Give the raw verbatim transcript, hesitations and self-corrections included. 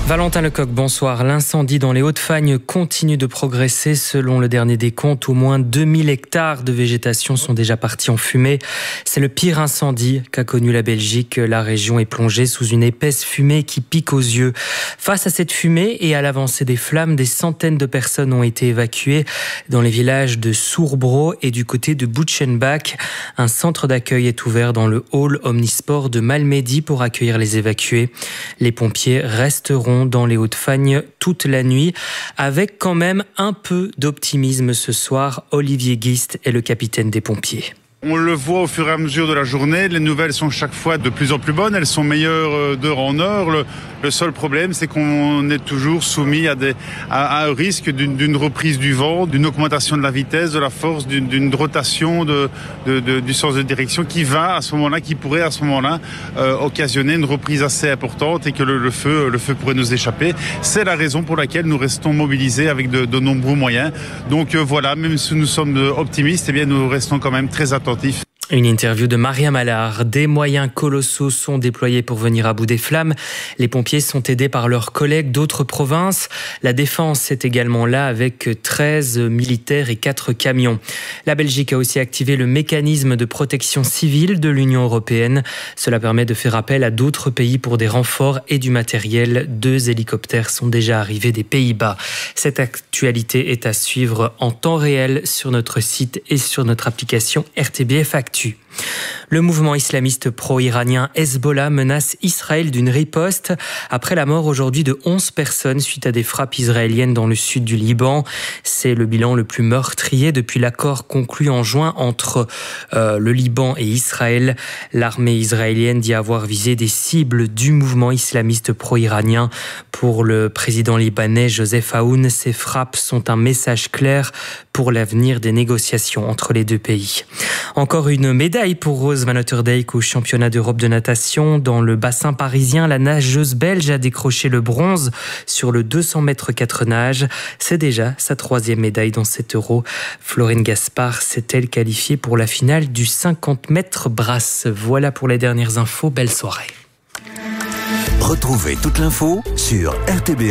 Valentin Lecoq, bonsoir. L'incendie dans les Hauts-de-Fagne continue de progresser. Selon le dernier décompte, au moins deux mille hectares de végétation sont déjà partis en fumée. C'est le pire incendie qu'a connu la Belgique. La région est plongée sous une épaisse fumée qui pique aux yeux. Face à cette fumée et à l'avancée des flammes, des centaines de personnes ont été évacuées dans les villages de Sourbro et du côté de Butchenbach. Un centre d'accueil est ouvert dans le hall Omnisport de Malmedy pour accueillir les évacués. Les pompiers resteront dans les Hauts-de-Fagne toute la nuit, avec quand même un peu d'optimisme ce soir. Olivier Guist est le capitaine des pompiers. On le voit au fur et à mesure de la journée, les nouvelles sont chaque fois de plus en plus bonnes, elles sont meilleures d'heure en heure. Le, le seul problème, c'est qu'on est toujours soumis à, des, à, à un risque d'une, d'une reprise du vent, d'une augmentation de la vitesse, de la force, d'une, d'une rotation de, de, de, du sens de direction qui va à ce moment-là, qui pourrait à ce moment-là euh, occasionner une reprise assez importante et que le, le, feu, le feu pourrait nous échapper. C'est la raison pour laquelle nous restons mobilisés avec de, de nombreux moyens. Donc euh, voilà, même si nous sommes optimistes, eh bien, nous restons quand même très attentifs. Une interview de Maria Mallard. Des moyens colossaux sont déployés pour venir à bout des flammes. Les pompiers sont aidés par leurs collègues d'autres provinces. La défense est également là avec treize militaires et quatre camions. La Belgique a aussi activé le mécanisme de protection civile de l'Union européenne. Cela permet de faire appel à d'autres pays pour des renforts et du matériel. Deux hélicoptères sont déjà arrivés des Pays-Bas. Cette actualité est à suivre en temps réel sur notre site et sur notre application R T B F Actu. Le mouvement islamiste pro-iranien Hezbollah menace Israël d'une riposte après la mort aujourd'hui de onze personnes suite à des frappes israéliennes dans le sud du Liban. C'est le bilan le plus meurtrier depuis l'accord conclu en juin entre euh, le Liban et Israël. L'armée israélienne dit avoir visé des cibles du mouvement islamiste pro-iranien. Pour le président libanais Joseph Aoun, ces frappes sont un message clair pour l'avenir des négociations entre les deux pays. Encore une médaille pour Rose Van Otterdijk au championnat d'Europe de natation. Dans le bassin parisien, la nageuse belge a décroché le bronze sur le deux cents mètres quatre nages. C'est déjà sa troisième médaille dans cet Euro. Florine Gaspard s'est-elle qualifiée pour la finale du cinquante mètres brasse. Voilà pour les dernières infos. Belle soirée. Retrouvez toute l'info sur R T B.